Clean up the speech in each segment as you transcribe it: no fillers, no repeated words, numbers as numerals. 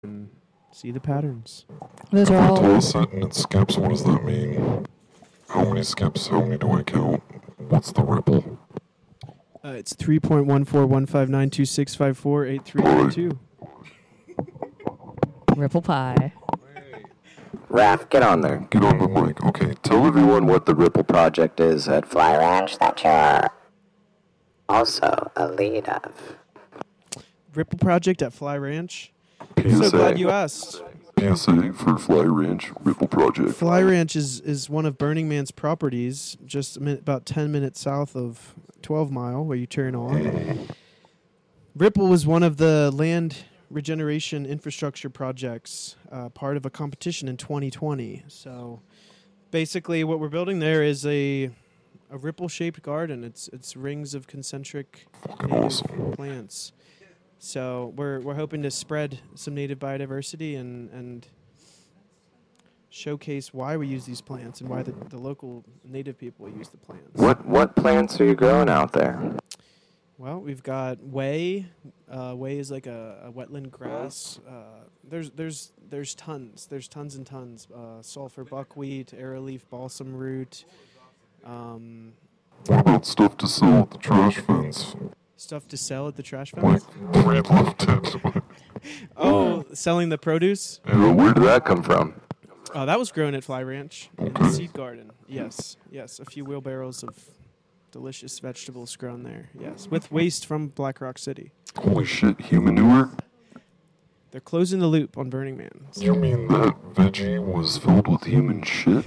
and see the patterns. Those are all. Total setting and skips, what does that mean? How many skips? How many do I count? What's the ripple? It's 3.1415926548392. Ripple pie. Raph, get on there. Get on the mic. Okay, tell Everyone what the Ripple Project is at Fly Ranch that you're also a lead of. Ripple Project at Fly Ranch. PSA. So glad you asked. PSA for Fly Ranch Ripple Project. Fly Ranch is one of Burning Man's properties, just about 10 minutes south of 12 Mile, where you turn on. Ripple was one of the land regeneration infrastructure projects, part of a competition in 2020. So basically what we're building there is a ripple-shaped garden. It's rings of concentric native plants. So we're hoping to spread some native biodiversity and showcase why we use these plants and why the local native people use the plants. What plants are you growing out there? Well, we've got Way. Way is like a wetland grass. There's tons. There's tons and tons. Sulfur buckwheat, arrowleaf balsam root. What about stuff to sell at the trash fence? Stuff to sell at the trash fence? Like, Reed lifted. Oh, selling the produce? Where did that come from? Oh, that was grown at Fly Ranch in the seed garden. Yes. A few wheelbarrows of delicious vegetables grown there. Yes, with waste from Black Rock City. Holy shit, human manure? They're closing the loop on Burning Man. You mean that veggie was filled with human shit?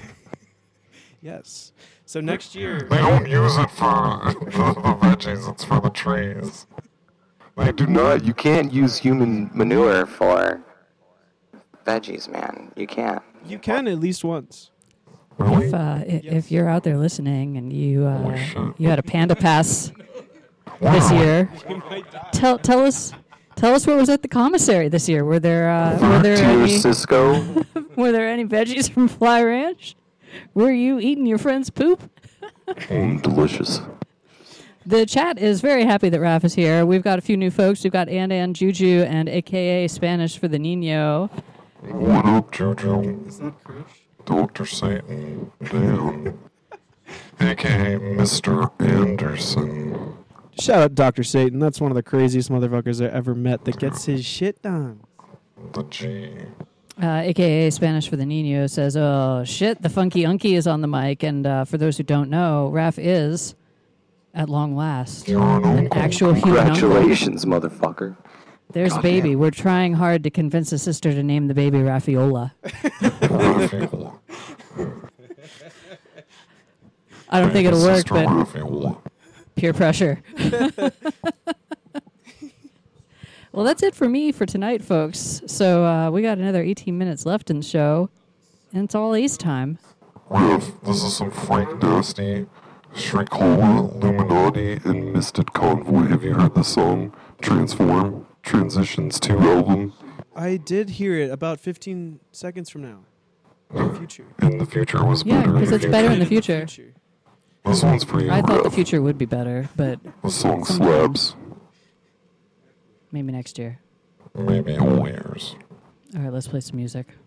Yes. So next year... They don't use it for the veggies, it's for the trees. They do not. You can't use human manure for veggies, man. You can't. You can at least once. Really? If you're out there listening and you had a Panda Pass this year, tell us what was at the commissary this year. Were there any Cisco? were there any veggies from Fly Ranch? Were you eating your friend's poop? Delicious. The chat is very happy that Raph is here. We've got a few new folks. We've got Andan Juju and AKA Spanish for the Nino. What up, Juju? Is that Krish? Dr. Satan, Dan, a.k.a. Mr. Anderson. Shout out Dr. Satan. That's one of the craziest motherfuckers I ever met that gets his shit done. The G. AKA Spanish for the Nino says, oh, shit, the Funky Unky is on the mic. And for those who don't know, Raph is, at long last, an actual human uncle. Congratulations, motherfucker. There's God baby. damn. We're trying hard to convince the sister to name the baby Raffiola. I don't think it'll work, but peer pressure. Well, that's it for me for tonight, folks. So we got another 18 minutes left in the show, and it's all Ace time. Riff, this is some Frank Nasty, Shrikola, Illuminati, and Misted Convoy. Have you heard the song Transform? Transitions 2 album. I did hear it about 15 seconds from now. In the future. In the future was Yeah, better. because it's better in the future. This one's pretty I thought the rough. future would be better, but The song slaps. maybe next year. Maybe whole years. All right, let's play some music.